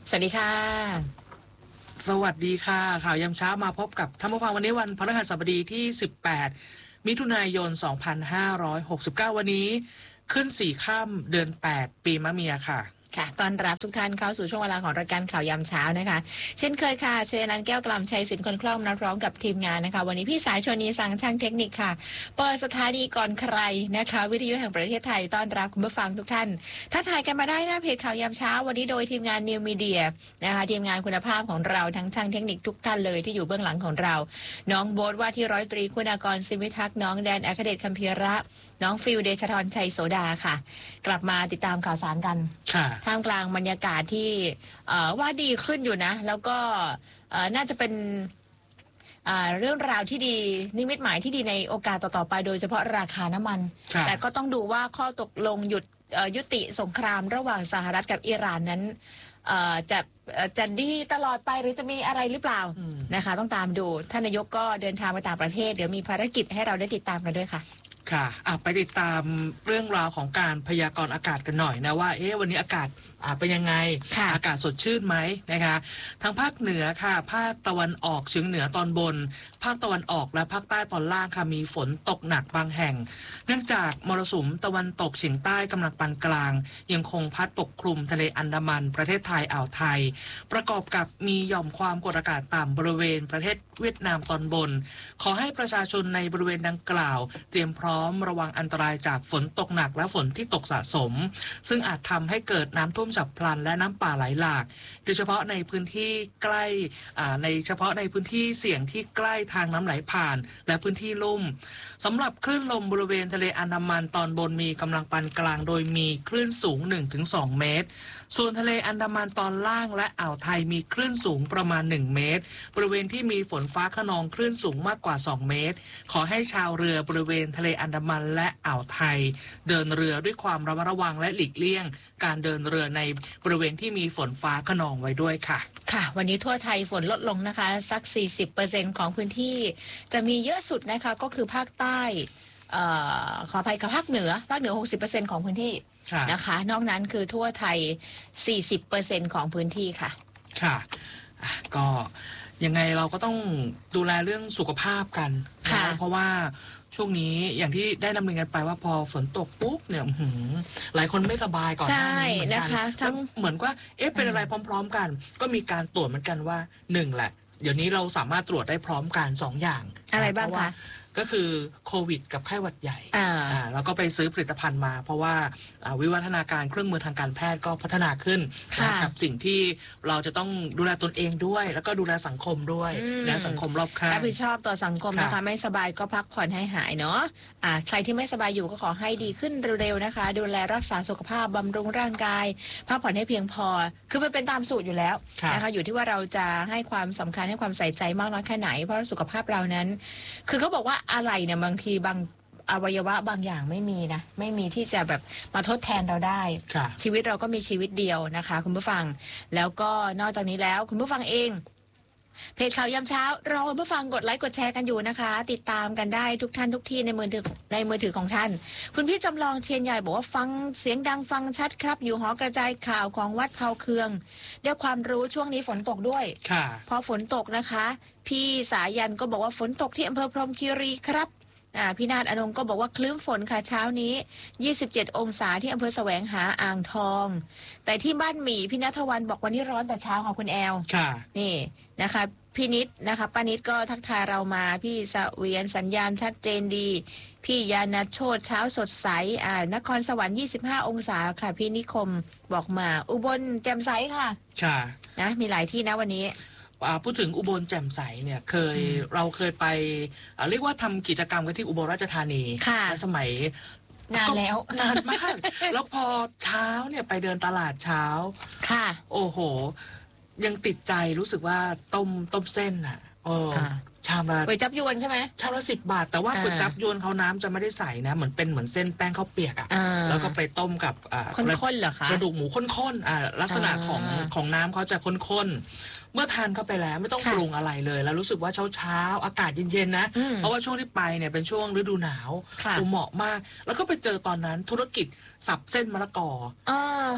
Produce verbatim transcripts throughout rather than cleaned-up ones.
สวัสดีค่ะสวัสดีค่ะข่าวยามเช้ามาพบกับท่านผู้ฟังวันนี้วันพฤหัสบดีที่สิบแปดมิถุนายนสองพันห้าร้อยหกสิบเก้าวันนี้ขึ้นสี่ค่ำเดือนแปดปีมะเมียค่ะค่ะต้อนรับทุกท่านเข้าสู่ช่วงเวลาของรายการข่าวยามเช้านะคะเช่นเคยค่ะเชนันแก้วกล่ำชัยศิลป์คนคล่องนักร้องกับทีมงานนะคะวันนี้พี่สายชนีสังช่างเทคนิคค่ะเปิดสถานีก่อนใครนะคะวิทยุแห่งประเทศไทยต้อนรับคุณผู้ฟังทุกท่านถ้าถ่ายกันมาได้หน้าเพจข่าวยามเช้าวันนี้โดยทีมงานนิวมีเดียนะคะทีมงานคุณภาพของเราทั้งช่างเทคนิคทุกท่านเลยที่อยู่เบื้องหลังของเราน้องโบ๊ทว่าที่ร้อยตรีคุณากรศิวิทักษ์น้องแดนอัคเดชคัมพีระน้องฟิลเดชธรชัยโสดาค่ะกลับมาติดตามข่าวสารกันท่ามกลางบรรยากาศที่ว่าดีขึ้นอยู่นะแล้วก็น่าจะเป็นเรื่องราวที่ดีนิมิตหมายที่ดีในโอกาสต่อๆไปโดยเฉพาะราคาน้ำมันแต่ก็ต้องดูว่าข้อตกลงหยุดยุติสงครามระหว่างสหรัฐกับอิหร่านนั้นจะจะดีตลอดไปหรือจะมีอะไรหรือเปล่านะคะต้องตามดูท่านนายกก็เดินทางไปต่างประเทศเดี๋ยวมีภารกิจให้เราได้ติดตามกันด้วยค่ะค่ะไปติดตามเรื่องราวของการพยากรณ์อากาศกันหน่อยนะว่าเอ๊ะวันนี้อากาศเป็นยังไงอากาศสดชื่นไหมนะคะทางภาคเหนือค่ะภาคตะวันออกเฉียงเหนือตอนบนภาคตะวันออกและภาคใต้ตอนล่างค่ะมีฝนตกหนักบางแห่งเนื่องจากมรสุมตะวันตกเฉียงใต้กำลังปานกลางยังคงพัดปกคลุมทะเลอันดามันประเทศไทยอ่าวไทยประกอบกับมีหย่อมความกดอากาศต่ำบริเวณประเทศเวียดนามตอนบนขอให้ประชาชนในบริเวณดังกล่าวเตรียมพร้อมระวังอันตรายจากฝนตกหนักและฝนที่ตกสะสมซึ่งอาจทำให้เกิดน้ำท่วมฉับพลันและน้ำป่าไหลหลากโดยเฉพาะในพื้นที่ใกล้ในเฉพาะในพื้นที่เสี่ยงที่ใกล้ทางน้ำไหลผ่านและพื้นที่ลุ่มสำหรับคลื่นลมบริเวณทะเลอันดามันตอนบนมีกำลังปานกลางโดยมีคลื่นสูง หนึ่งถึงสอง เมตรส่วนทะเลอันดามันตอนล่างและอ่าวไทยมีคลื่นสูงประมาณหนึ่งเมตรบริเวณที่มีฝนฟ้าคะนองคลื่นสูงมากกว่าสองเมตรขอให้ชาวเรือบริเวณทะเลอันดามันและอ่าวไทยเดินเรือด้วยความระมัดระวังและหลีกเลี่ยงการเดินเรือในบริเวณที่มีฝนฟ้าคะนองไว้ด้วยค่ะค่ะวันนี้ทั่วไทยฝนลดลงนะคะสัก สี่สิบเปอร์เซ็นต์ ของพื้นที่จะมีเยอะสุดนะคะก็คือภาคใต้เอ่อขออภัยกับภาคเหนือภาคเหนือ หกสิบเปอร์เซ็นต์ ของพื้นที่นะคะนอกนั้นคือทั่วไทย สี่สิบเปอร์เซ็นต์ ของพื้นที่ค่ะค่ะก็ยังไงเราก็ต้องดูแลเรื่องสุขภาพกันนะเพราะว่าช่วงนี้อย่างที่ได้นำเรียนกันไปว่าพอฝนตกปุ๊บเนี่ยหลายคนไม่สบายก่อนหน้านี้เหมือนกันทั้งเหมือนว่าเอ๊ะเป็นอะไรพร้อมๆกันก็มีการตรวจเหมือนกันว่าหนึ่งแหละเดี๋ยวนี้เราสามารถตรวจได้พร้อมกันสองอย่างอะไรบ้างคะก็คือโควิดกับไข้หวัดใหญ่อ่าแล้วก็ไปซื้อผลิตภัณฑ์มาเพราะว่าวิวัฒนาการเครื่องมือทางการแพทย์ก็พัฒนาขึ้นกับสิ่งที่เราจะต้องดูแลตนเองด้วยแล้วก็ดูแลสังคมด้วยและสังคมรอบข้างรับผิดชอบต่อสังคมนะคะไม่สบายก็พักผ่อนให้หายเนาะอ่าใครที่ไม่สบายอยู่ก็ขอให้ดีขึ้นเร็วๆนะคะดูแลรักษาสุขภาพบำรุงร่างกายพักผ่อนให้เพียงพอคือมันเป็นตามสูตรอยู่แล้วนะคะอยู่ที่ว่าเราจะให้ความสำคัญให้ความใส่ใจมากน้อยแค่ไหนเพราะสุขภาพเรานั้นคือเขาบอกว่าอะไรเนี่ยบางทีบางอวัยวะบางอย่างไม่มีนะไม่มีที่จะแบบมาทดแทนเราได้ชีวิตเราก็มีชีวิตเดียวนะคะคุณผู้ฟังแล้วก็นอกจากนี้แล้วคุณผู้ฟังเองเพจข่าวยามเช้ารอคุณผู้ฟังกดไลค์กดแชร์กันอยู่นะคะติดตามกันได้ทุกท่านทุกที่ในมือถือในมือถือของท่านคุณพี่จำลองเชียนใหญ่บอกว่าฟังเสียงดังฟังชัดครับอยู่หอกระจายข่าวของวัดเผาเคืองเดี๋ยวความรู้ช่วงนี้ฝนตกด้วยพอฝนตกนะคะพี่สายันก็บอกว่าฝนตกที่อำเภอพรหมคีรีครับอ่าพี่นาฏอนงก็บอกว่าคลื่นฝนค่ะเช้านี้ยี่สิบเจ็ดองศาที่อำเภอแสวงหาอ่างทองแต่ที่บ้านหมี่พี่ณัฐวรรณบอกวันนี้ร้อนแต่เช้าค่ะคุณแอลค่ะนี่นะคะพี่นิดนะคะป้านิดก็ทักทายเรามาพี่สเวียนสัญญาณชัดเจนดีพี่ยานาโชติเช้าสดใสอ่านครสวรรค์ยี่สิบห้าองศาค่ะพี่นิคมบอกมาอุบลแจ่มใสค่ะค่ะนะมีหลายที่นะวันนี้พูดถึงอุบลแจ่มใสเนี่ยเคยเราเคยไปเรียกว่าทำกิจกรรมกันที่อุบลราชธานีสมัยนานแล้วนานมากแล้วพอเช้าเนี่ยไปเดินตลาดเช้าค่ะโอ้โหยังติดใจรู้สึกว่าต้มต้มเส้นอ่ะโอ้ชามละก๋วยจับยวนใช่ไหมชามละสิบบาทแต่ว่าก๋วยจับยวนเขาน้ำจะไม่ได้ใส่นะเหมือนเป็นเหมือนเส้นแป้งข้าวเปียกอ่ะแล้วก็ไปต้มกับข้นๆเหรอคะกระดูกหมูข้นๆอ่าลักษณะของของน้ำเขาจะข้นๆเมื่อทานเข้าไปแล้วไม่ต้องปรุงอะไรเลยแล้วรู้สึกว่าเช้าเช้าอากาศเย็นๆนะเพราะว่าช่วงที่ไปเนี่ยเป็นช่วงฤดูหนาวเหมาะมากแล้วก็ไปเจอตอนนั้นธุรกิจสับเส้นมะละกอค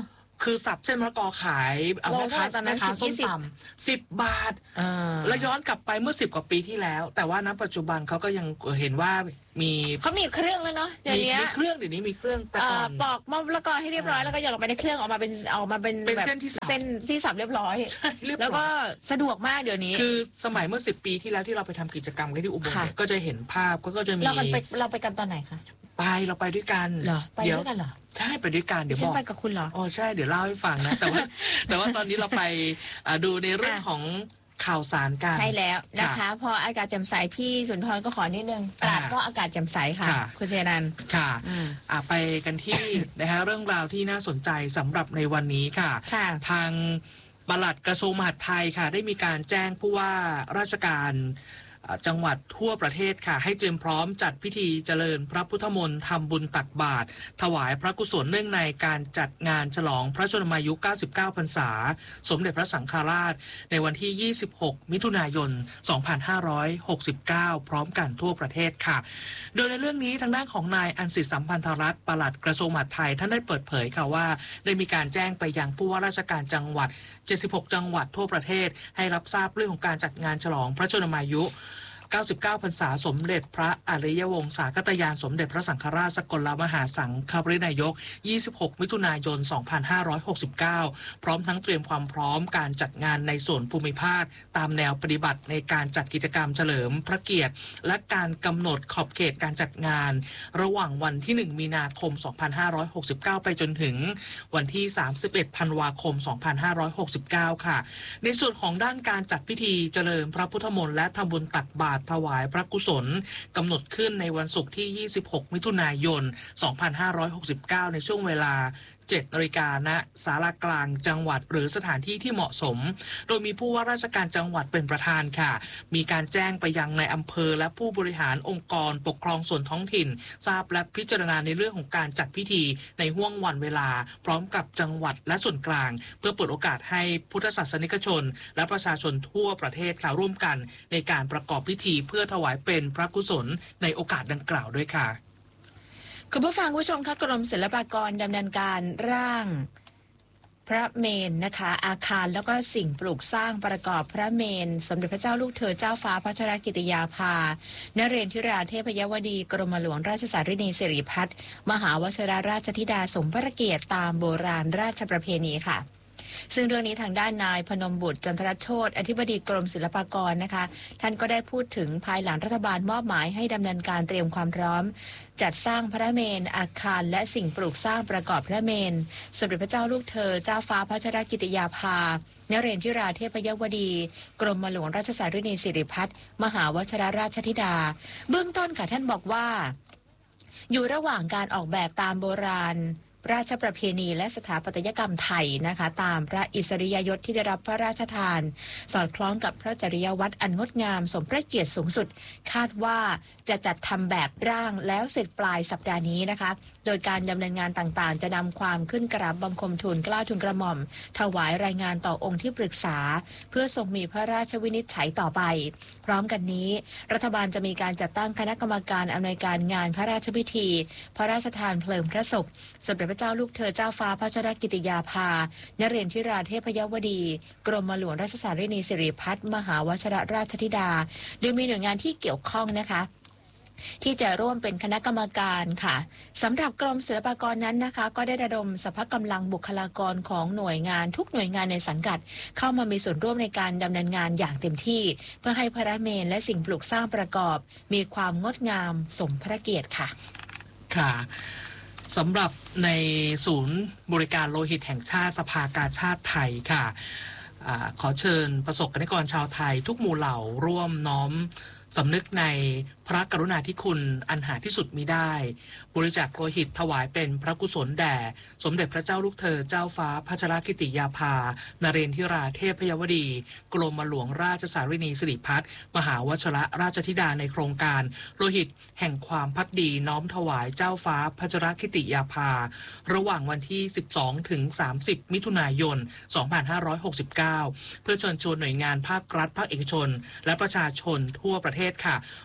คือสับเส้นมะละกอขายเอาแม่ค้าตอนนั้นส้มตำสิบบาทแล้วย้อนกลับไปเมื่อสิบกว่าปีที่แล้วแต่ว่าณปัจจุบันเขาก็ยังเห็นว่ามีเขามีเครื่องแล้วเนาะเดี๋ยวนี้มีเครื่องเดี๋ยวนี้มีเครื่องแต่ก่อนปอกมะละกอให้เรียบร้อยแล้วก็หย่อนลงไปในเครื่องออกมาเป็นออกมาเป็นเป็นเส้นที่เส้นที่สับเรียบร้อยแล้วก็สะดวกมากเดี๋ยวนี้คือสมัยเมื่อสิบปีที่แล้วที่เราไปทำกิจกรรมกันที่อุบลก็จะเห็นภาพก็จะมีเราไปเราไปกันตอนไหนคะไปเราไปด้วยกันเหรอไปด้วยกันเหรอใช่ไปด้วยกันเดี๋ยวบอกไปกับคุณเหรออ๋อใช่เดี๋ยวเล่าให้ฟังนะแต่ว่าแต่ว่าตอนนี้เราไปดูในเรื่องของข่าวสารกันใช่แล้วนะคะพออากาศแจ่มใสพี่สุนทรก็ขอนิดนึงตราดก็อากาศแจ่มใสค่ะคุณเจนันค่ะอ่าไปกันที่นะคะเรื่องราวที่น่าสนใจสำหรับในวันนี้ค่ะทางปลัดกระทรวงมหาดไทยค่ะได้มีการแจ้งผู้ว่าราชการจังหวัดทั่วประเทศค่ะให้เตรียมพร้อมจัดพิธีเจริญพระพุทธมนต์ทำบุญตักบาตรถวายพระกุศลเนื่องในการจัดงานฉลองพระชนมายุเก้าสิบเก้าพรรษาสมเด็จพระสังฆราชในวันที่ยี่สิบหกมิถุนายนสองพันห้าร้อยหกสิบเก้าพร้อมกันทั่วประเทศค่ะโดยในเรื่องนี้ทางด้านของนายอันสิทธิสัมพันธรัตน์ปลัดกระทรวงมหาดไทยท่านได้เปิดเผยค่ะว่าได้มีการแจ้งไปยังผู้ว่าราชการจังหวัดเจ็ดสิบหกจังหวัดทั่วประเทศให้รับทราบเรื่องของการจัดงานฉลองพระชนมายุเก้าสิบเก้าพรรษาสมเด็จพระอริยวงศาคตยานสมเด็จพระสังฆราชสกลมหาสังฆปรินายกยี่สิบหกมิถุนายนสองพันห้าร้อยหกสิบเก้าพร้อมทั้งเตรียมความพร้อมการจัดงานในส่วนภูมิภาคตามแนวปฏิบัติในการจัดกิจกรรมเฉลิมพระเกียรติและการกำหนดขอบเขตการจัดงานระหว่างวันที่หนึ่งมีนาคมสองพันห้าร้อยหกสิบเก้าไปจนถึงวันที่สามสิบเอ็ดธันวาคมสองพันห้าร้อยหกสิบเก้าค่ะในส่วนของด้านการจัดพิธีเจริญพระพุทธมนต์และทำบุญตักบาตรถวายพระกุศลกำหนดขึ้นในวันศุกร์ที่ยี่สิบหกมิถุนายนสองพันห้าร้อยหกสิบเก้าในช่วงเวลาเจ็ดนาฬิกาณศาลากลางจังหวัดหรือสถานที่ที่เหมาะสมโดยมีผู้ว่าราชการจังหวัดเป็นประธานค่ะมีการแจ้งไปยังในอำเภอและผู้บริหารองค์กรปกครองส่วนท้องถิ่นทราบและพิจารณาในเรื่องของการจัดพิธีในห้วงวันเวลาพร้อมกับจังหวัดและส่วนกลางเพื่อเปิดโอกาสให้พุทธศาสนิกชนและประชาชนทั่วประเทศค่ะร่วมกันในการประกอบพิธีเพื่อถวายเป็นพระกุศลในโอกาสดังกล่าวด้วยค่ะคุณผู้ฟังผู้ชมคะกรมศิลปากรดำเนินการร่างพระเมนนะคะอาคารแล้วก็สิ่งปลูกสร้างประกอบพระเมนสมเด็จพระเจ้าลูกเธอเจ้าฟ้าพัชรกิติยาภานเรนทิราเทพยวดีกรมหลวงราชสารินีสิริพัฒน์มหาวชิราราชธิดาสมพระเกียรติตามโบราณราชประเพณีค่ะซึ่งเรื่องนี้ทางด้านนายพนมบุตรจันทรโชติอธิบดีกรมศิลปากรนะคะท่านก็ได้พูดถึงภายหลังรัฐบาลมอบหมายให้ดำเนินการเตรียมความพร้อมจัดสร้างพระเมนอาคารและสิ่งปลูกสร้างประกอบพระเมนสมเด็จพระเจ้าลูกเธอเจ้าฟ้าพัชรกิติยาภานเรนทิราเทพยวดีกรมหลวงราชสารินีสิริพัฒน์มหาวชิราราชธิดาเบื้องต้นค่ะท่านบอกว่าอยู่ระหว่างการออกแบบตามโบราณราชประเพณีและสถาปัตยกรรมไทยนะคะตามพระอิสริยยศที่ได้รับพระราชทานสอดคล้องกับพระจริยวัตรอันงดงามสมพระเกียรติสูงสุดคาดว่าจะจัดทำแบบร่างแล้วเสร็จปลายสัปดาห์นี้นะคะโดยการดำเนินงานต่างๆจะนำความขึ้นกราบบังคมทูลเกล้าทูลกระหม่อมถวายรายงานต่อองค์ที่ปรึกษาเพื่อทรงมีพระราชวินิจฉัยต่อไปพร้อมกันนี้รัฐบาลจะมีการจัดตั้งคณะกรรมการอำนวยการงานพระราชพิธีพระราชทานเพลิงพระศพสมเด็จพระเจ้าลูกเธอเจ้าฟ้าพัชรกิติยาภานเรนทิราเทพยวดีกรมหลวงราชสารินีสิริพัฒน์มหาวชิรราชธิดาโดยมีหน่วยงานที่เกี่ยวข้องนะคะที่จะร่วมเป็นคณะกรรมการค่ะสำหรับกรมศิลปากรนั้นนะคะก็ได้ระดมสรรพกำลังบุคลากรของหน่วยงานทุกหน่วยงานในสังกัดเข้ามามีส่วนร่วมในการดำเนินงานอย่างเต็มที่เพื่อให้พระเมรุและสิ่งปลูกสร้างประกอบมีความงดงามสมพระเกียรติค่ะค่ะสำหรับในศูนย์บริการโลหิตแห่งชาติสภากาชาติไทยค่ะอขอเชิญประสบกนิกรชาวไทยทุกหมู่เหล่าร่วมน้อมสำนึกในพระกรุณาธิคุณอันหาที่สุดมิได้บริจาคโลหิตถวายเป็นพระกุศลแด่สมเด็จพระเจ้าลูกเธอเจ้าฟ้าพัชรกิติยาภานเรนทิราเทพยวดีกรมหลวงราชสารินีสิริพัฒน์มหาวชิรราชธิดาในโครงการโลหิตแห่งความภักดีน้อมถวายเจ้าฟ้าพัชรกิติยาภาระหว่างวันที่สิบสองถึงสามสิบมิถุนายนสองพันห้าร้อยหกสิบเก้าเพื่อเชิญชวนหน่วยงานภาครัฐภาคเอกชนและประชาชนทั่วประเทศค่ะร่วมกันท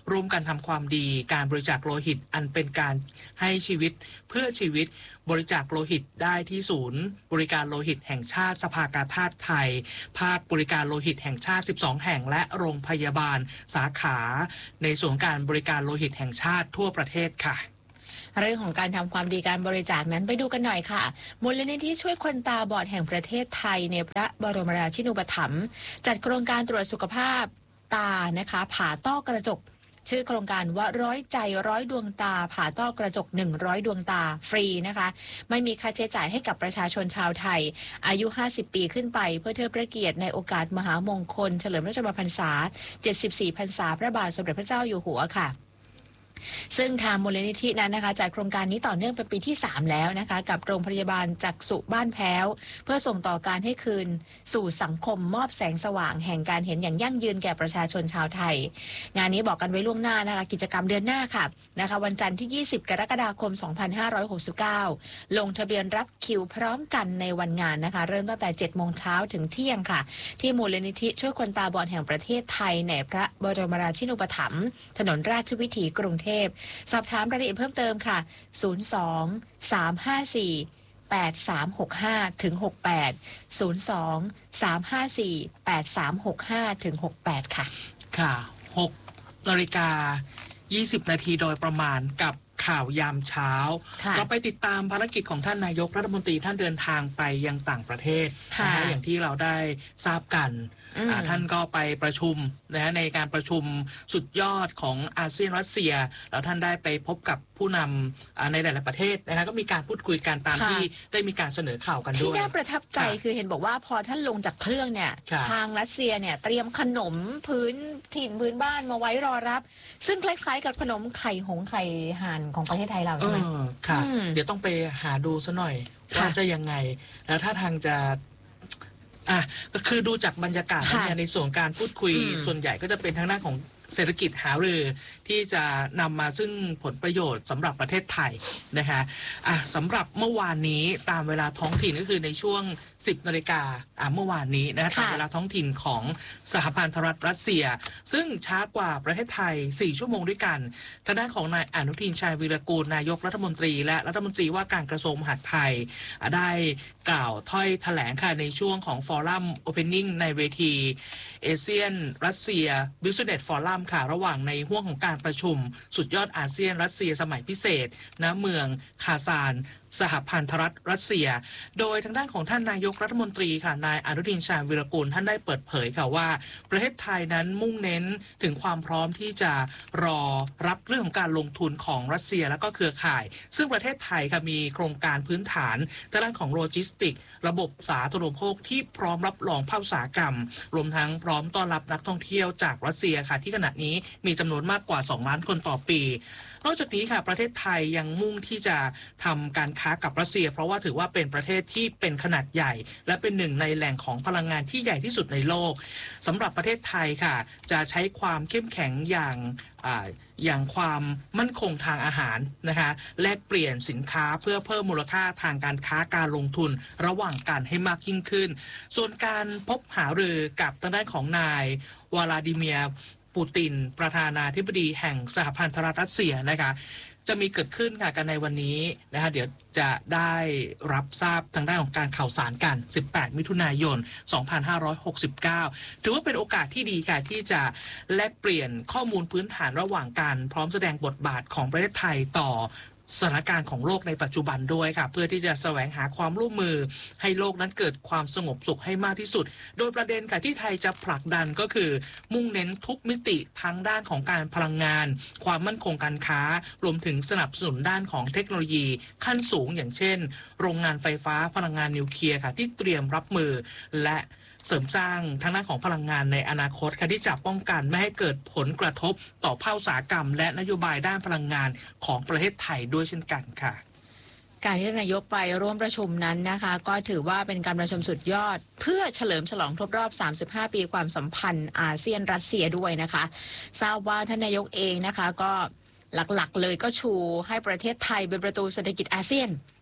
ทำความดีการบริจาคโลหิตอันเป็นการให้ชีวิตเพื่อชีวิตบริจาคโลหิตได้ที่ศูนย์บริการโลหิตแห่งชาติสภากาชาดไทยภาคบริการโลหิตแห่งชาติสิบสองแห่งและโรงพยาบาลสาขาในส่วนการบริการโลหิตแห่งชาติทั่วประเทศค่ะเรื่องของการทำความดีการบริจาคนั้นไปดูกันหน่อยค่ะมูลนิธิช่วยคนตาบอดแห่งประเทศไทยในพระบรมราชินูปถัมภ์จัดโครงการตรวจสุขภาพตานะคะผ่าต้อกระจกชื่อโครงการว่าร้อยใจร้อยดวงตาผ่าต้อกระจกหนึ่งร้อยดวงตาฟรีนะคะไม่มีค่าใช้จ่ายให้กับประชาชนชาวไทยอายุห้าสิบปีขึ้นไปเพื่อเทิดพระเกียรติในโอกาสมหามงคลเฉลิมพระชนมพรรษาเจ็ดสิบสี่พรรษาพระบาทสมเด็จพระเจ้าอยู่หัวค่ะซึ่งทางมูลนิธินั้นนะคะจัดโครงการนี้ต่อเนื่องเป็นปีที่สามแล้วนะคะกับโรงพยาบาลจักษุบ้านแพ้วเพื่อส่งต่อการให้คืนสู่สังคมมอบแสงสว่างแห่งการเห็นอย่างยั่งยืนแก่ประชาชนชาวไทยงานนี้บอกกันไว้ล่วงหน้านะคะกิจกรรมเดือนหน้าค่ะนะคะวันจันทร์ที่ยี่สิบกรกฎาคมสองพันห้าร้อยหกสิบเก้าลงทะเบียนรับคิวพร้อมกันในวันงานนะคะเริ่มตั้งแต่เจ็ดโมงเช้าถึงเที่ยงค่ะที่มูลนิธิช่วยคนตาบอดแห่งประเทศไทยในพระบรมราชินูปถัมภ์ถนนราชวิถีกรุงเทพสอบถามรายละเอียดเพิ่มเติมค่ะศูนย์ สอง สาม ห้า สี่ แปด สาม หก ห้า ถึง หก แปด ศูนย์ สอง สาม ห้า สี่ แปด สาม หก ห้า ถึง หก แปดค่ะค่ะหกนาฬิกายี่สิบนาทีโดยประมาณกับข่าวยามเช้าเราไปติดตามภารกิจของท่านนายกรัฐมนตรีท่านเดินทางไปยังต่างประเทศนะคะอย่างที่เราได้ทราบกันท่านก็ไปประชุมนะในการประชุมสุดยอดของอาเซียนรัสเซียแล้วท่านได้ไปพบกับผู้นำในหลายๆประเทศนะคะก็มีการพูดคุยกันตามที่ได้มีการเสนอข่าวกันด้วยที่น่าประทับใจคือเห็นบอกว่าพอท่านลงจากเครื่องเนี่ยทางรัสเซียเนี่ยเตรียมขนมพื้นถิ่นพื้นบ้านมาไว้รอรับซึ่งคล้ายๆกับขนมไข่หงไข่ห่านของประเทศไทยเราใช่ไหมค่ะเดี๋ยวต้องไปหาดูซะหน่อยว่าจะยังไงแล้วถ้าทางจะอ่ะก็คือดูจากบรรยากาศเนี่ยในส่วนการพูดคุยส่วนใหญ่ก็จะเป็นทางด้านของเศรษฐกิจหารือที่จะนำมาซึ่งผลประโยชน์สำหรับประเทศไทยนะคะอ่ะสำหรับเมื่อวานนี้ตามเวลาท้องถิ่นก็คือในช่วงสิบนาฬิกาอ่ะเมื่อวานนี้นะคะตามเวลาท้องถิ่นของสหพันธรัฐรัสเซียซึ่งช้ากว่าประเทศไทยสี่ชั่วโมงด้วยกันทางด้านของนายอนุทินชาญวีรกูลนายกรัฐมนตรีและรัฐมนตรีว่าการกระทรวงมหาดไทยได้กล่าวถ้อยแถลงค่ะในช่วงของฟอรัมโอเพนนิ่งในเวทีเอเชียนรัสเซียบิสเนสฟอรัมค่ะระหว่างในห่วงของการประชุมสุดยอดอาเซียนรัสเซียสมัยพิเศษณเมืองคาซานสหพันธรัฐรัสเซียโดยทางด้านของท่านนายกรัฐมนตรีค่ะนายอนุทินชาญวีรกูลท่านได้เปิดเผยค่ะว่าประเทศไทยนั้นมุ่งเน้นถึงความพร้อมที่จะรอรับเรื่องของการลงทุนของรัสเซียและก็เครือข่ายซึ่งประเทศไทยค่ะมีโครงการพื้นฐานทางด้านของโลจิสติกระบบสาธารณูปโภคที่พร้อมรับรองภาคอุตสาหกรรมรวมทั้งพร้อมต้อนรับนักท่องเที่ยวจากรัสเซียค่ะที่ขณะนี้มีจำนวนมากกว่าสองล้านคนต่อปีนอกจากนี้ค่ะประเทศไทยยังมุ่งที่จะทำการค้ากับรัสเซียเพราะว่าถือว่าเป็นประเทศที่เป็นขนาดใหญ่และเป็นหนึ่งในแหล่งของพลังงานที่ใหญ่ที่สุดในโลกสำหรับประเทศไทยค่ะจะใช้ความเข้มแข็งอย่างอ่าอย่างความมั่นคงทางอาหารนะคะแลกเปลี่ยนสินค้าเพื่อเพิ่มมูลค่าทางการค้าการลงทุนระหว่างกันให้มากยิ่งขึ้นส่วนการพบหารือกับทางด้านของนายวลาดิเมียร์ปูตินประธานาธิบดีแห่งสหพันธรัฐรัสเซียนะคะจะมีเกิดขึ้นค่ะกันในวันนี้นะคะเดี๋ยวจะได้รับทราบทางด้านของการข่าวสารกันสิบแปดมิถุนายนสองพันห้าร้อยหกสิบเก้าถือว่าเป็นโอกาสที่ดีค่ะที่จะแลกเปลี่ยนข้อมูลพื้นฐานระหว่างกันพร้อมแสดงบทบาทของประเทศไทยต่อสถานการณ์ของโลกในปัจจุบันด้วยค่ะเพื่อที่จะแสวงหาความร่วมมือให้โลกนั้นเกิดความสงบสุขให้มากที่สุดโดยประเด็นค่ะที่ไทยจะผลักดันก็คือมุ่งเน้นทุกมิติทั้งด้านของการพลังงานความมั่นคงการค้ารวมถึงสนับสนุนด้านของเทคโนโลยีขั้นสูงอย่างเช่นโรงงานไฟฟ้าพลังงานนิวเคลียร์ค่ะที่เตรียมรับมือและเสริมสร้างทางด้านของพลังงานในอนาคตค่ะที่จะป้องกันไม่ให้เกิดผลกระทบต่อภาคอุตสาหกรรมและนโยบายด้านพลังงานของประเทศไทยด้วยเช่นกันค่ะการที่นายกไปร่วมประชุมนั้นนะคะก็ถือว่าเป็นการประชุมสุดยอดเพื่อเฉลิมฉลองครบรอบสามสิบห้าปีความสัมพันธ์อาเซียนรัสเซียด้วยนะคะทราบว่าท่านนายกเองนะคะก็หลักๆเลยก็ชูให้ประเทศไทยเป็นประตูเศรษฐกิจอาเซียน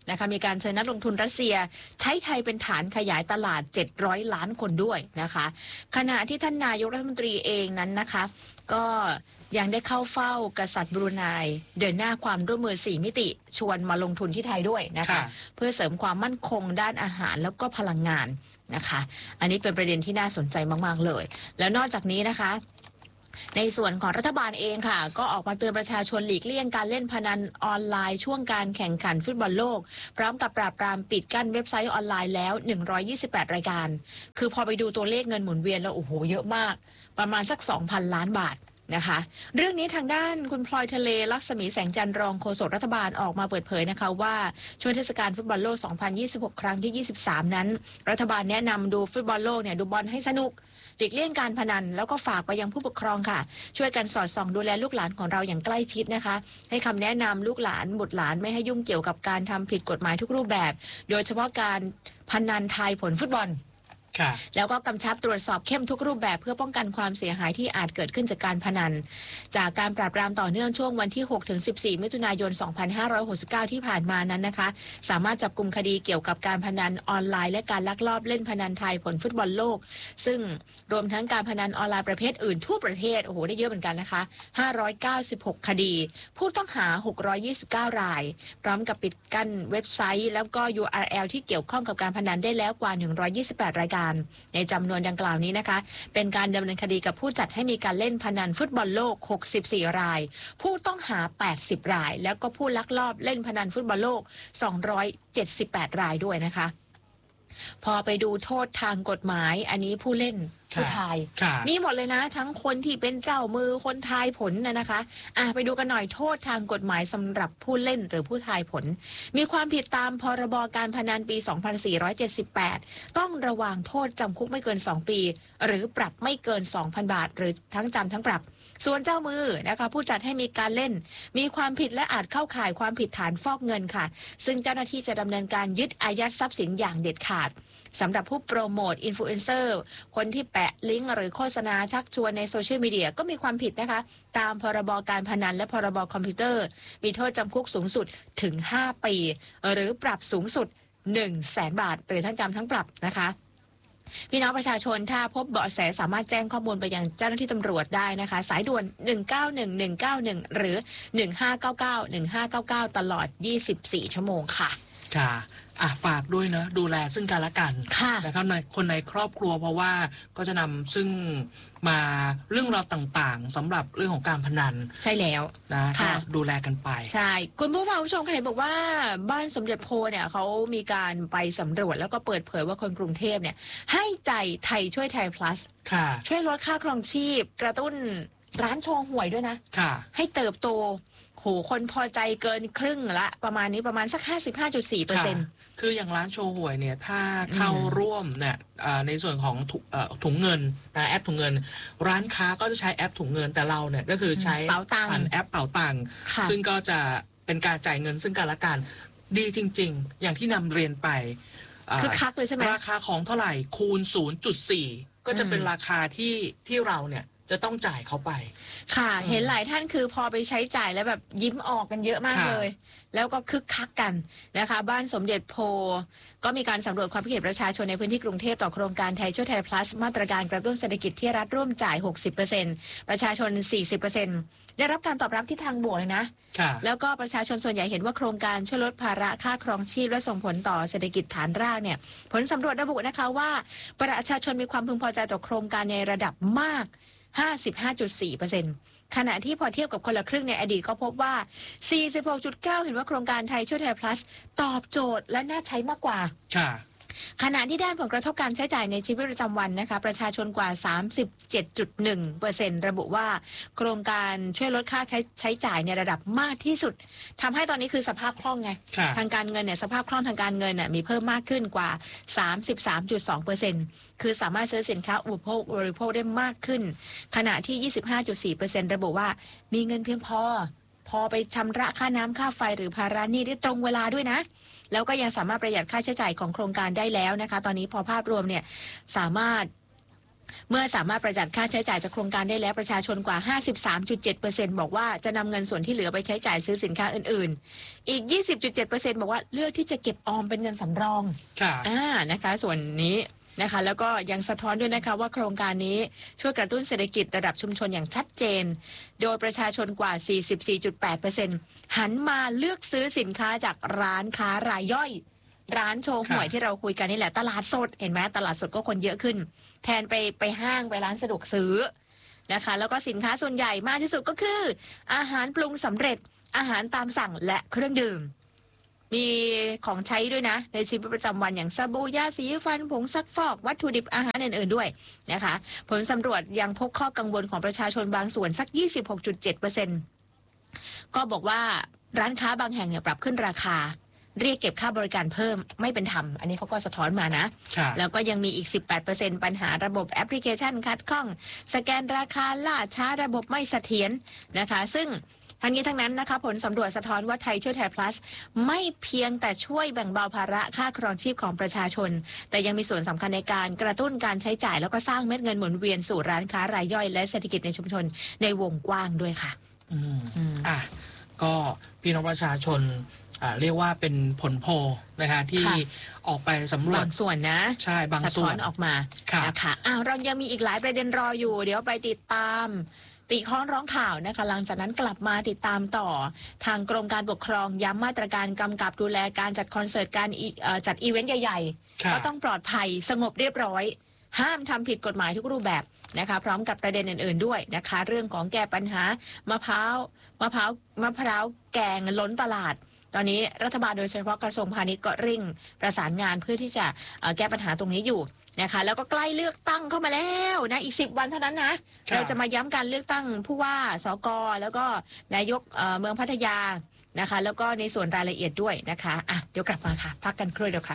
นะคะมีการเชิญนักลงทุนรัสเซียใช้ไทยเป็นฐานขยายตลาดเจ็ดร้อยล้านคนด้วยนะคะขณะที่ท่านนายกรัฐมนตรีเองนั้นนะคะก็ยังได้เข้าเฝ้ากษัตริย์บรูไนเดินหน้าความร่วมมือสี่มิติชวนมาลงทุนที่ไทยด้วยนะคะเพื่อเสริมความมั่นคงด้านอาหารแล้วก็พลังงานนะคะอันนี้เป็นประเด็นที่น่าสนใจมากๆเลยแล้วนอกจากนี้นะคะในส่วนของรัฐบาลเองค่ะก็ออกมาเตือนประชาชนหลีกเลี่ยงการเล่นพนันออนไลน์ช่วงการแข่งขันฟุตบอลโลกพร้อมกับปราบปรามปิดกั้นเว็บไซต์ออนไลน์แล้วหนึ่งร้อยยี่สิบแปดรายการคือพอไปดูตัวเลขเงินหมุนเวียนแล้วโอ้โหเยอะมากประมาณสัก สองพัน ล้านบาทนะคะเรื่องนี้ทางด้านคุณพลอยทะเลลักษมีแสงจันทร์รองโฆษกรัฐบาลออกมาเปิดเผยนะคะว่าช่วงเทศกาลฟุตบอลโลก สองพันยี่สิบหก ครั้งที่ ยี่สิบสาม นั้นรัฐบาลแนะนำดูฟุตบอลโลกเนี่ยดูบอลให้สนุกหลีกเลี่ยงการพนันแล้วก็ฝากไปยังผู้ปกครองค่ะช่วยกันสอดส่องดูแลลูกหลานของเราอย่างใกล้ชิดนะคะให้คำแนะนำลูกหลานบุตรหลานไม่ให้ยุ่งเกี่ยวกับการทำผิดกฎหมายทุกรูปแบบโดยเฉพาะการพนันทายผลฟุตบอลแล้วก็กำชับตรวจสอบเข้มทุกรูปแบบเพื่อป้องกันความเสียหายที่อาจเกิดขึ้นจากการพนันจากการปราบปรามต่อเนื่องช่วงวันที่ หกถึงสิบสี่ มิถุนายน สองพันห้าร้อยหกสิบเก้า ที่ผ่านมานั้นนะคะสามารถจับกุมคดีเกี่ยวกับการพนันออนไลน์และการลักลอบเล่นพนันทายผลฟุตบอลโลกซึ่งรวมทั้งการพนันออนไลน์ประเภทอื่นทั่วประเทศโอ้โหได้เยอะเหมือนกันนะคะห้าร้อยเก้าสิบหกคดีผู้ต้องหาหกร้อยยี่สิบเก้ารายพร้อมกับปิดกั้นเว็บไซต์แล้วก็ ยู อาร์ แอล ที่เกี่ยวข้องกับการพนันได้แล้วกว่าหนึ่งร้อยยี่สิบแปดรายการในจำนวนดังกล่าวนี้นะคะเป็นการดำเนินคดีกับผู้จัดให้มีการเล่นพนันฟุตบอลโลกหกสิบสี่รายผู้ต้องหาแปดสิบรายแล้วก็ผู้ลักลอบเล่นพนันฟุตบอลโลกสองร้อยเจ็ดสิบแปดรายด้วยนะคะพอไปดูโทษทางกฎหมายอันนี้ผู้เล่นผู้ทายมีหมดเลยนะทั้งคนที่เป็นเจ้ามือคนทายผลนะนะคะอ่ะไปดูกันหน่อยโทษทางกฎหมายสำหรับผู้เล่นหรือผู้ทายผลมีความผิดตามพรบการพนันปีสองพันสี่ร้อยเจ็ดสิบแปดต้องระวางโทษจำคุกไม่เกินสองปีหรือปรับไม่เกิน สองพัน บาทหรือทั้งจำทั้งปรับส่วนเจ้ามือนะคะผู้จัดให้มีการเล่นมีความผิดและอาจเข้าข่ายความผิดฐานฟอกเงินค่ะซึ่งเจ้าหน้าที่จะดำเนินการยึดอายัดทรัพย์สินอย่างเด็ดขาดสำหรับผู้โปรโมทอินฟลูเอนเซอร์คนที่แปะลิงก์หรือโฆษณาชักชวนในโซเชียลมีเดียก็มีความผิดนะคะตามพรบการพนันและพรบคอมพิวเตอร์มีโทษจำคุกสูงสุดถึงห้าปีหรือปรับสูงสุด หนึ่งแสน บาทหรือทั้งจำทั้งปรับนะคะพี่น้องประชาชนถ้าพบเบาะแสสามารถแจ้งข้อมูลไปยังเจ้าหน้าที่ตำรวจได้นะคะสายด่วนหนึ่งเก้าหนึ่ง หนึ่งเก้าหนึ่งหรือหนึ่งห้าเก้าเก้า หนึ่งห้าเก้าเก้าตลอดยี่สิบสี่ชั่วโมงค่ะค่ะอ่ะฝากด้วยนะดูแลซึ่งกันและกันนะครับในคนในครอบครัวเพราะว่าก็จะนำซึ่งมาเรื่องราวต่างๆสำหรับเรื่องของการพนันใช่แล้วนะก็ดูแลกันไปใช่คุณผู้ฟังผู้ชมเคยบอกว่าบ้านสมเด็จโพเนี่ยเขามีการไปสำรวจแล้วก็เปิดเผยว่าคนกรุงเทพเนี่ยให้ใจไทยช่วยไทย plus ช่วยลดค่าครองชีพกระตุ้นร้านโชว์หวยด้วยนะให้เติบโตโหคนพอใจเกินครึ่งละประมาณนี้ประมาณสัก ห้าสิบห้าจุดสี่เปอร์เซ็นต์คืออย่างร้านโชว์หวยเนี่ยถ้าเข้าร่วมเนี่ยในส่วนของถุงเงินนะแอปถุงเงินร้านค้าก็จะใช้แอปถุงเงินแต่เราเนี่ยก็คือใช้ผ่านแอปเป๋าตังค์ซึ่งก็จะเป็นการจ่ายเงินซึ่งกันและกันดีจริงๆอย่างที่นำเรียนไปคือคักเลยใช่ไหมราคาของเท่าไหร่คูณ ศูนย์จุดสี่ ก็จะเป็นราคาที่ที่เราเนี่ยจะต้องจ่ายเขาไปค่ะเห็นหลายท่านคือพอไปใช้จ่ายแล้วแบบยิ้มออกกันเยอะมากเลยแล้วก็คึกคักกันนะคะบ้านสมเด็จโพก็มีการสำรวจความคิดเห็นประชาชนในพื้นที่กรุงเทพต่อโครงการไทยช่วยไทย plus มาตรการกระตุ้นเศรษฐกิจที่รัฐร่วมจ่าย หกสิบเปอร์เซ็นต์ ประชาชน สี่สิบเปอร์เซ็นต์ ได้รับการตอบรับที่ทางบวกเลยนะแล้วก็ประชาชนส่วนใหญ่เห็นว่าโครงการช่วยลดภาระค่าครองชีพและส่งผลต่อเศรษฐกิจฐานรากเนี่ยผลสำรวจระบุนะคะว่าประชาชนมีความพึงพอใจต่อโครงการในระดับมากห้าสิบห้าจุดสี่เปอร์เซ็นต์ ขณะที่พอเทียบกับคนละครึ่งในอดีตก็พบว่า สี่สิบหกจุดเก้า เห็นว่าโครงการไทยช่วยไทย plus ตอบโจทย์และน่าใช้มากกว่าขณะที่ด้านผลกระทบการใช้จ่ายในชีวิตประจำวันนะคะประชาชนกว่า สามสิบเจ็ดจุดหนึ่งเปอร์เซ็นต์ ระบุว่าโครงการช่วยลดค่าใช้จ่ายในระดับมากที่สุดทำให้ตอนนี้คือสภาพคล่องไงทางการเงินเนี่ยสภาพคล่องทางการเงินเนี่ยมีเพิ่มมากขึ้นกว่า สามสิบสามจุดสองเปอร์เซ็นต์ คือสามารถซื้อสินค้าอุปโภคบริโภคได้มากขึ้นขณะที่ ยี่สิบห้าจุดสี่เปอร์เซ็นต์ ระบุว่ามีเงินเพียงพอพอไปชำระค่าน้ำค่าไฟหรือภาระหนี้ได้ตรงเวลาด้วยนะแล้วก็ยังสามารถประหยัดค่าใช้จ่ายของโครงการได้แล้วนะคะตอนนี้พอภาพรวมเนี่ยสามารถเมื่อสามารถประหยัดค่าใช้จ่ายจากโครงการได้แล้วประชาชนกว่า ห้าสิบสามจุดเจ็ดเปอร์เซ็นต์ บอกว่าจะนำเงินส่วนที่เหลือไปใช้จ่ายซื้อสินค้าอื่นๆอีก ยี่สิบจุดเจ็ดเปอร์เซ็นต์ บอกว่าเลือกที่จะเก็บออมเป็นเงินสำรองค่ะอ่านะคะส่วนนี้นะคะแล้วก็ยังสะท้อนด้วยนะคะว่าโครงการนี้ช่วยกระตุ้นเศรษฐกิจระดับชุมชนอย่างชัดเจนโดยประชาชนกว่า สี่สิบสี่จุดแปดเปอร์เซ็นต์ หันมาเลือกซื้อสินค้าจากร้านค้ารายย่อยร้านโชว์หวยที่เราคุยกันนี่แหละตลาดสดเห็นไหมตลาดสดก็คนเยอะขึ้นแทนไปไปห้างไปร้านสะดวกซื้อนะคะแล้วก็สินค้าส่วนใหญ่มากที่สุดก็คืออาหารปรุงสำเร็จอาหารตามสั่งและเครื่องดื่มมีของใช้ด้วยนะในชีวิตประจำวันอย่างสบู่ยาสีฟันผงซักฟอกวัตถุดิบอาหารอื่นๆด้วยนะคะผลสำรวจยังพบข้อกังวลของประชาชนบางส่วนสัก ยี่สิบหกจุดเจ็ดเปอร์เซ็นต์ ก็บอกว่าร้านค้าบางแห่งเนี่ยปรับขึ้นราคาเรียกเก็บค่าบริการเพิ่มไม่เป็นธรรมอันนี้เขาก็สะท้อนมานะแล้วก็ยังมีอีก สิบแปดเปอร์เซ็นต์ ปัญหาระบบแอปพลิเคชันคัดข้องสแกนราคาล่าช้าระบบไม่เสถียรนะคะซึ่งทั้งนี้ทั้งนั้นนะคะผลสำรวจสะท้อนว่าไทยช่วยไทย plus ไม่เพียงแต่ช่วยแบ่งเบาภาระค่าครองชีพของประชาชนแต่ยังมีส่วนสำคัญในการกระตุ้นการใช้จ่ายแล้วก็สร้างเม็ดเงินหมุนเวียนสู่ร้านค้ารายย่อยและเศรษฐกิจในชุมชนในวงกว้างด้วยค่ะอืมอ่ะก็พี่น้องประชาชนอ่าเรียกว่าเป็นผลโพลนะคะที่ออกไปสำรวจบางส่วนนะใช่บางส่วนออกมานะคะอ้าวเรายังมีอีกหลายประเด็นรออยู่เดี๋ยวไปติดตามตีข้อร้องข่าวนะคะหลังจากนั้นกลับมาติดตามต่อทางกรมการปกครองย้ำมาตรการกำกับดูแลการจัดคอนเสิร์ตการจัดอีเวนต์ใหญ่ๆก็ต้องปลอดภัยสงบเรียบร้อยห้ามทำผิดกฎหมายทุกรูปแบบนะคะพร้อมกับประเด็นอื่นๆด้วยนะคะเรื่องของแก้ปัญหามะพร้าวมะพร้าวมะพร้าวแกงล้นตลาดตอนนี้รัฐบาลโดยเฉพาะกระทรวงพาณิชย์ก็เร่งประสานงานเพื่อที่จะแก้ปัญหาตรงนี้อยู่นะคะแล้วก็ใกล้เลือกตั้งเข้ามาแล้วนะอีกสิบวันเท่านั้นนะเราจะมาย้ำการเลือกตั้งผู้ว่าสกแล้วก็นายกเมืองพัทยานะคะแล้วก็ในส่วนรายละเอียดด้วยนะคะอ่ะเดี๋ยวกลับมาค่ะพักกันครู่เดียวค่ะ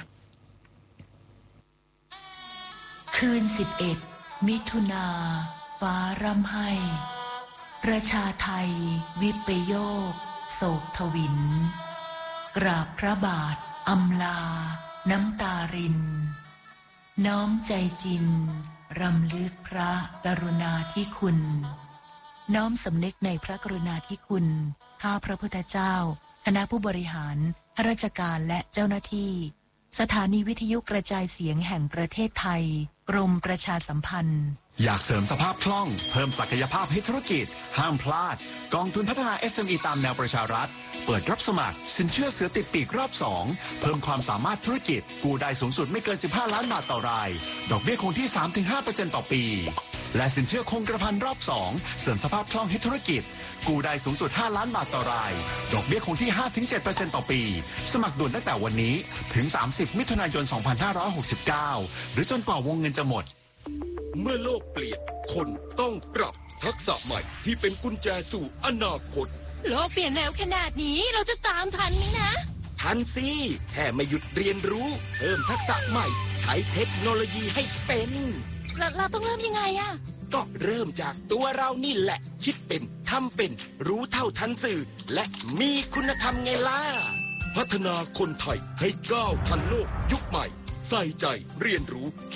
คืนสิบเอ็ดมิถุนาฟ้าร่ำไห้ประชาไทยวิปโยคโศกทวินกราบพระบาทอำลาน้ำตารินน้อมใจจินรำลึกพระกรุณาธิคุณน้อมสำนึกในพระกรุณาธิคุณข้าพระพุทธเจ้าคณะผู้บริหารข้าราชการและเจ้าหน้าที่สถานีวิทยุกระจายเสียงแห่งประเทศไทยกรมประชาสัมพันธ์อยากเสริมสภาพคล่องเพิ่มศักยภาพให้ธุรกิจห้ามพลาดกองทุนพัฒนา เอส เอ็ม อี ตามแนวประชารัฐเปิดรับสมัครสินเชื่อเสือติดปีกรอบสองเพิ่มความสามารถธุรกิจกู้ได้สูงสุดไม่เกินสิบห้าล้านบาทต่อรายดอกเบี้ยคงที่ สามถึงห้าเปอร์เซ็นต์ ต่อปีและสินเชื่อคงกระพันรอบสองเสริมสภาพคล่องให้ธุรกิจกู้ได้สูงสุดห้าล้านบาทต่อรายดอกเบี้ยคงที่ ห้าถึงเจ็ดเปอร์เซ็นต์ ต่อปีสมัครด่วนตั้งแต่วันนี้ถึงสามสิบมิถุนายนสองพันห้าร้อยหกสิบเก้าหรือจนกว่าวงเงินจะหมดเมื่อโลกเปลี่ยนคนต้องปรับทักษะใหม่ที่เป็นกุญแจสู่อนาคตโลกเปลี่ยนเร็วขนาดนี้เราจะตามทันไหมนะทันสิแค่ไม่หยุดเรียนรู้เพิ่มทักษะใหม่ใช้เทคโนโลยีให้เป็นเราเราต้องเริ่มยังไงอะก็เริ่มจากตัวเรานี่แหละคิดเป็นทำเป็นรู้เท่าทันสื่อและมีคุณธรรมไงล่ะพัฒนาคนไทยให้ก้าวทันโลกยุคใหม่ใส่ใจเรียนรู้